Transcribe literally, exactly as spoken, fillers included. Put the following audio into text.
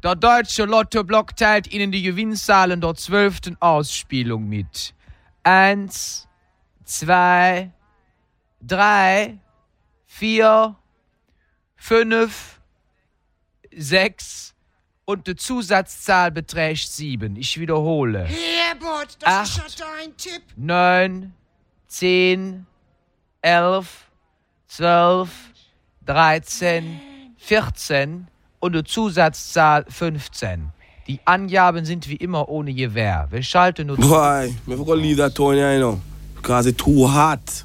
Der deutsche Lottoblock teilt Ihnen die Gewinnzahlen der zwölften Ausspielung mit. Eins, zwei, drei, vier, fünf, sechs und die Zusatzzahl beträgt sieben. Ich wiederhole. Herbert, das Acht, ist ja dein Tipp. neun, zehn, elf, zwölf, dreizehn, vierzehn und die Zusatzzahl fünfzehn. Die Angaben sind wie immer ohne Gewähr. Wir schalten nur... Boy, me forgot leave that Tony, you know, because it's too hot.